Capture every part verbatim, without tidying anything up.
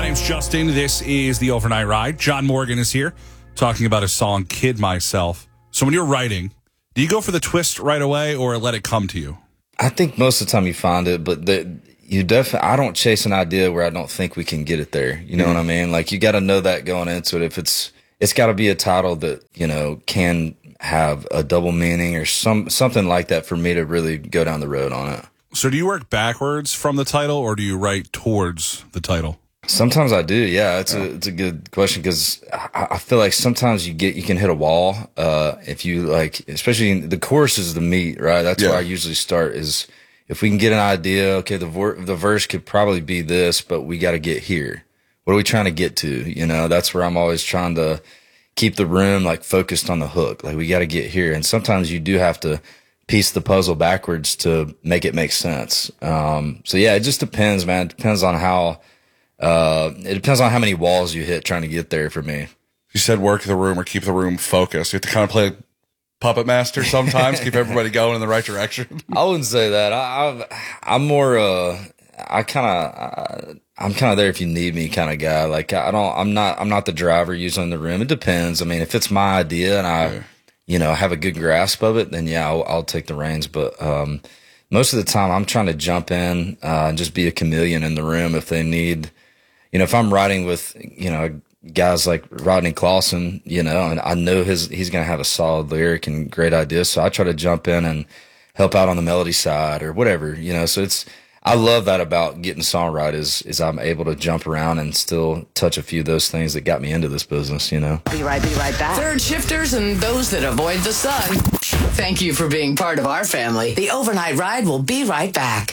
name's Justin. This is the Overnight Ride. John Morgan is here talking about his song, Kid Myself. So when you're writing, do you go for the twist right away or let it come to you? I think most of the time you find it, but the, you definitely, I don't chase an idea where I don't think we can get it there. You know mm-hmm. what I mean? Like, you got to know that going into it. If it's, it's got to be a title that, you know, can have a double meaning or some, something like that for me to really go down the road on it. So do you work backwards from the title or do you write towards the title? Sometimes I do. Yeah, it's a it's a good question because I, I feel like sometimes you get you can hit a wall uh, if you like, especially in, the chorus is the meat, right? That's yeah. where I usually start. Is if we can get an idea, okay, the vor- the verse could probably be this, but we got to get here. What are we trying to get to? You know, that's where I'm always trying to keep the room like focused on the hook. Like, we got to get here, and sometimes you do have to piece the puzzle backwards to make it make sense. Um, so yeah, it just depends, man. It depends on how. Uh, it depends on how many walls you hit trying to get there for me. You said work the room or keep the room focused. You have to kind of play puppet master sometimes, keep everybody going in the right direction. I wouldn't say that. I, I I'm more, uh, I kind of, I'm kind of there if you need me kind of guy. Like, I don't, I'm not, I'm not the driver usually in the room. It depends. I mean, if it's my idea and I, yeah. you know, have a good grasp of it, then yeah, I'll, I'll take the reins. But, um, most of the time I'm trying to jump in, uh, and just be a chameleon in the room if they need. You know, if I'm writing with, you know, guys like Rodney Clawson, you know, and I know his, he's going to have a solid lyric and great ideas. So I try to jump in and help out on the melody side or whatever, you know. So it's, I love that about getting songwriters is, is I'm able to jump around and still touch a few of those things that got me into this business, you know. Be right, be right back. Third shifters and those that avoid the sun. Thank you for being part of our family. The Overnight Ride will be right back.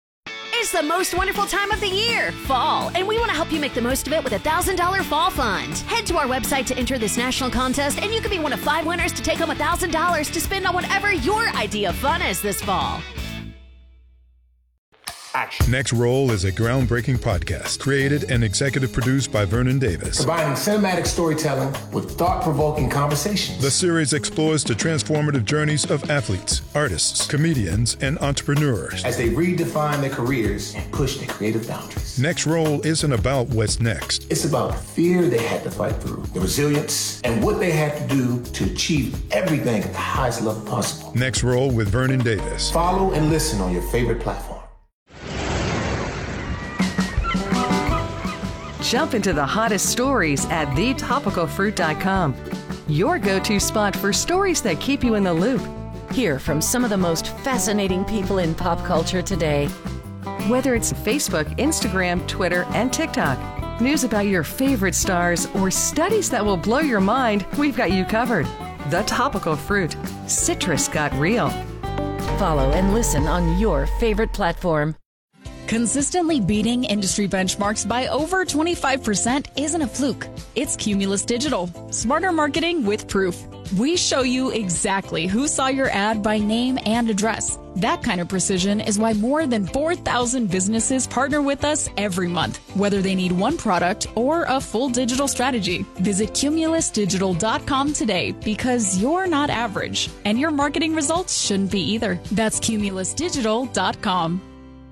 It's the most wonderful time of the year, fall, and we want to help you make the most of it with a one thousand dollars Fall Fund. Head to our website to enter this national contest, and you could be one of five winners to take home one thousand dollars to spend on whatever your idea of fun is this fall. Action. Next Roll is a groundbreaking podcast created and executive produced by Vernon Davis. Combining cinematic storytelling with thought-provoking conversations. The series explores the transformative journeys of athletes, artists, comedians, and entrepreneurs as they redefine their careers and push their creative boundaries. Next Roll isn't about what's next. It's about the fear they had to fight through, the resilience, and what they had to do to achieve everything at the highest level possible. Next Roll with Vernon Davis. Follow and listen on your favorite platform. Jump into the hottest stories at the topical fruit dot com. Your go-to spot for stories that keep you in the loop. Hear from some of the most fascinating people in pop culture today. Whether it's Facebook, Instagram, Twitter, and TikTok, news about your favorite stars, or studies that will blow your mind, we've got you covered. The Topical Fruit. Citrus got real. Follow and listen on your favorite platform. Consistently beating industry benchmarks by over twenty-five percent isn't a fluke. It's Cumulus Digital. Smarter marketing with proof. We show you exactly who saw your ad by name and address. That kind of precision is why more than four thousand businesses partner with us every month, whether they need one product or a full digital strategy. Visit cumulus digital dot com today because you're not average, and your marketing results shouldn't be either. That's cumulus digital dot com.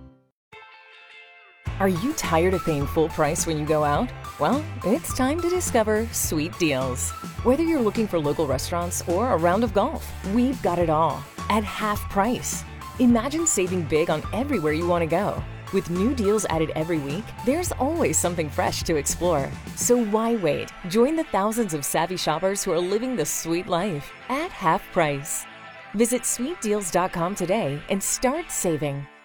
Are you tired of paying full price when you go out? Well, it's time to discover Sweet Deals. Whether you're looking for local restaurants or a round of golf, we've got it all at half price. Imagine saving big on everywhere you want to go. With new deals added every week, there's always something fresh to explore. So why wait? Join the thousands of savvy shoppers who are living the sweet life at half price. Visit sweet deals dot com today and start saving.